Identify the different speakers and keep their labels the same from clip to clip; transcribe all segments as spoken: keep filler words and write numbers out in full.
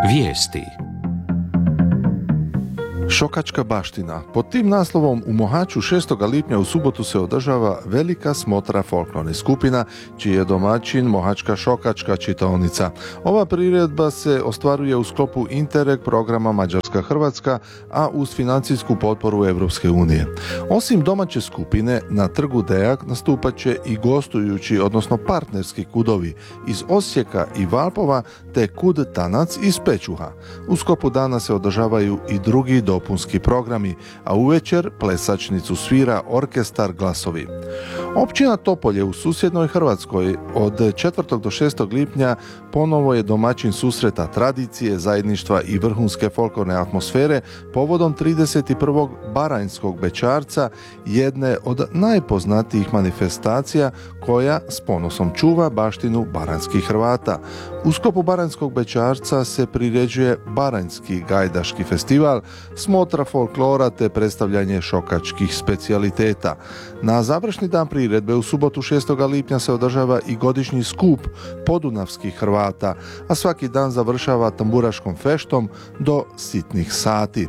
Speaker 1: Vijesti.
Speaker 2: Šokačka baština. Pod tim naslovom u Mohaču šestog lipnja u subotu se održava velika smotra folklornih skupina, čiji je domaćin Mohačka šokačka čitaonica. Ova priredba se ostvaruje u sklopu Interreg programa Mađarska-Hrvatska, a uz financijsku potporu Europske unije. Osim domaće skupine, na trgu Dejak nastupat će i gostujući, odnosno partnerski kudovi iz Osijeka i Valpova, te kud Tanac iz Pečuha. U sklopu dana se održavaju i drugi dopunski programi, a uvečer plesačnicu svira orkestar Glasovi. Općina Topolje u susjednoj Hrvatskoj od četvrtog do šestog lipnja ponovo je domaćin susreta tradicije, zajedništva i vrhunske folklorne atmosfere povodom trideset prvog Baranjskog bećarca, jedne od najpoznatijih manifestacija koja s ponosom čuva baštinu baranjskih Hrvata. U sklopu Baranjskog bećarca se priređuje Baranjski gajdaški festival, smotra folklora te predstavljanje šokačkih specijaliteta. Na završni dan priredbe u subotu šestog lipnja se održava i godišnji skup podunavskih Hrvata, a svaki dan završava tamburaškom feštom do sitnih sati.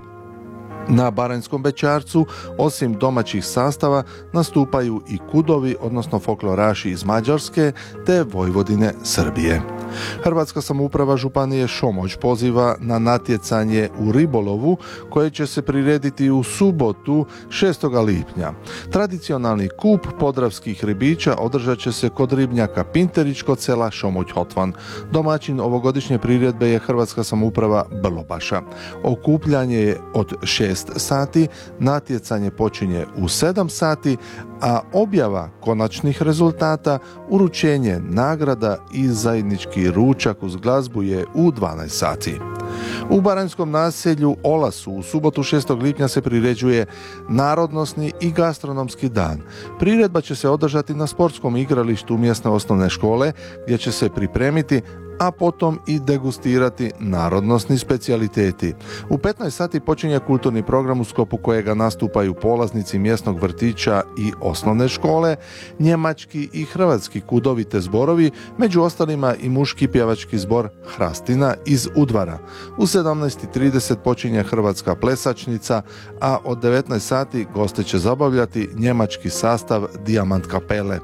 Speaker 2: Na Baranjskom bećarcu, osim domaćih sastava, nastupaju i kudovi, odnosno folkloraši iz Mađarske te Vojvodine Srbije. Hrvatska samouprava županije Šomoć poziva na natjecanje u ribolovu koje će se prirediti u subotu šestog lipnja. Tradicionalni kup podravskih ribića održat će se kod ribnjaka Pinterić kod sela Šomoć-Hotvan. Domaćin ovogodišnje priredbe je Hrvatska samouprava Brlobaša. Okupljanje je od šest sati, natjecanje počinje u sedam sati, a objava konačnih rezultata, uručenje nagrada i zajednički ručak uz glazbu je u dvanaest sati. U baranjskom naselju Olasu u subotu šestog lipnja se priređuje narodnosni i gastronomski dan. Priredba će se održati na sportskom igralištu mjesne osnovne škole, gdje će se pripremiti, a potom i degustirati narodnosni specijaliteti. U petnaest sati počinje kulturni program u sklopu kojega nastupaju polaznici mjesnog vrtića i osnovne škole, njemački i hrvatski kudovi te zborovi, među ostalima i muški pjevački zbor Hrastina iz Udvara. U sedamnaest i trideset počinje hrvatska plesačnica, a od devetnaest sati goste će zabavljati njemački sastav Dijamant kapele.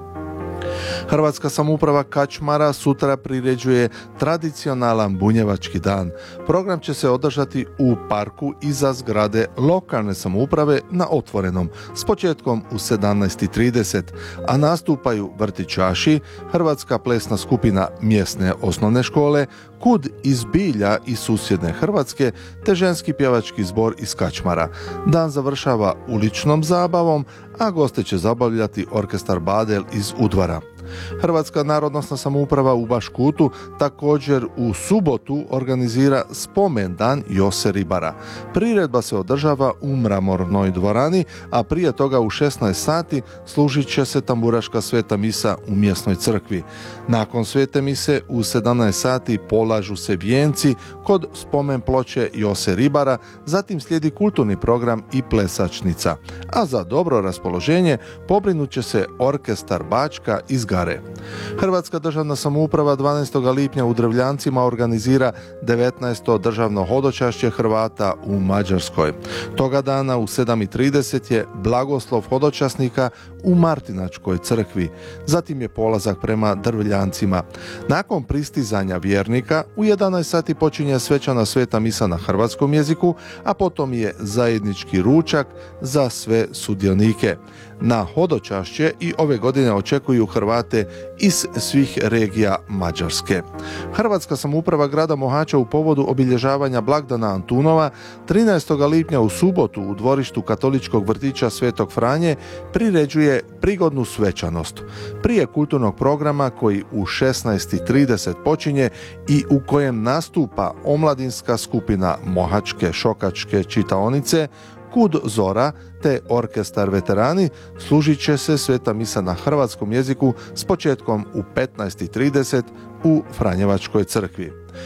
Speaker 2: Hrvatska samouprava Kačmara sutra priređuje tradicionalan bunjevački dan. Program će se održati u parku iza zgrade lokalne samouprave na otvorenom, s početkom u sedamnaest i trideset, a nastupaju vrtićaši, hrvatska plesna skupina mjesne osnovne škole, kud iz Bilja i susjedne Hrvatske, te ženski pjevački zbor iz Kačmara. Dan završava uličnom zabavom, a goste će zabavljati orkestar Badel iz Udvara. Hrvatska narodnosna samouprava u Baškutu također u subotu organizira spomendan Jose Ribara. Priredba se održava u Mramornoj dvorani, a prije toga u šesnaest sati služit će se tamburaška sveta misa u mjesnoj crkvi. Nakon svete mise u sedamnaest sati polažu se vijenci kod spomen ploče Jose Ribara, zatim slijedi kulturni program i plesačnica, a za dobro raspoloženje pobrinut će se orkestar Bačka iz Gare. Hrvatska državna samouprava dvanaestog lipnja u Drvljancima organizira devetnaesto državno hodočašće Hrvata u Mađarskoj. Toga dana u sedam i trideset je blagoslov hodočasnika u Martinačkoj crkvi. Zatim je polazak prema Drvljancima. Nakon pristizanja vjernika u jedanaest sati počinje svečana sveta misa na hrvatskom jeziku, a potom je zajednički ručak za sve sudionike. Na hodočašće i ove godine očekuju Hrvate iz svih regija Mađarske. Hrvatska samouprava grada Mohača u povodu obilježavanja blagdana Antunova trinaestog lipnja u subotu u dvorištu katoličkog vrtića Svetog Franje priređuje prigodnu svečanost. Prije kulturnog programa koji u šesnaest i trideset počinje i u kojem nastupa omladinska skupina Mohačke šokačke čitaonice, kud Zora te orkestar Veterani, služit će se sveta misa na hrvatskom jeziku s početkom u petnaest i trideset u Franjevačkoj crkvi.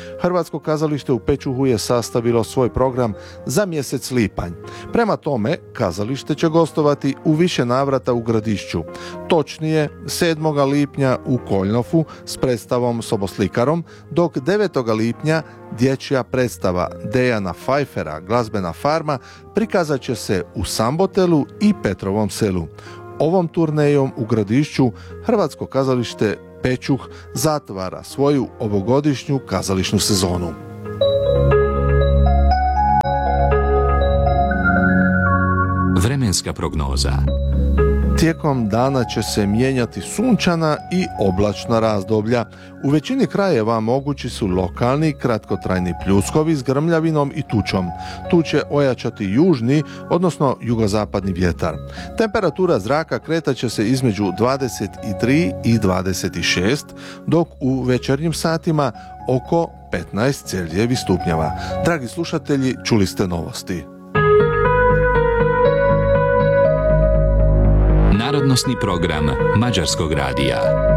Speaker 2: Hrvatsko kazalište u Pečuhu je sastavilo svoj program za mjesec lipanj. Prema tome, kazalište će gostovati u više navrata u Gradišću. Točnije, sedmog lipnja u Koljnofu s predstavom Soboslikarom, dok devetog lipnja dječja predstava Dejana Pfeiffera Glazbena farma prikazat će se u Sambotelu i Petrovom selu. Ovom turnejom u Gradišću Hrvatsko kazalište Pečuh zatvara svoju ovogodišnju kazališnu sezonu.
Speaker 1: Vremenska prognoza.
Speaker 2: Tijekom dana će se mijenjati sunčana i oblačna razdoblja. U većini krajeva mogući su lokalni kratkotrajni pljuskovi s grmljavinom i tučom. Tu će ojačati južni, odnosno jugozapadni vjetar. Temperatura zraka kretat će se između dvadeset tri i dvadeset šest, dok u večernjim satima oko petnaest Celzijevih stupnjeva. Dragi slušatelji, čuli ste novosti.
Speaker 1: Narodnosni program Mađarskog radija.